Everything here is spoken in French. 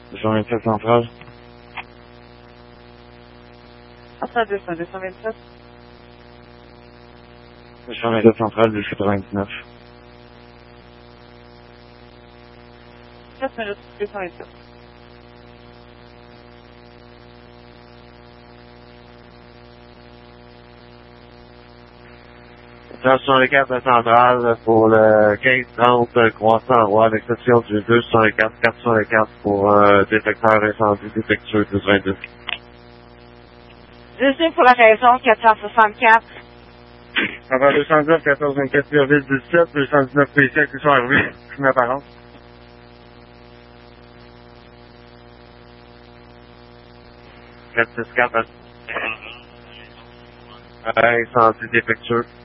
Jean 27 central. Ça descend, 227. Jean 27 central, 299. 4 minutes, 227. Sur les 4 centrales pour le 15-30 croissant roi, à l'exception du 264, 464 pour détecteur incendie détectueux 1222. Deuxième pour la raison, 464. Avant 219, 1424, Pierreville 17, 219 PC, qui sont arrivés, je m'apparence. 464, incendie défectueux.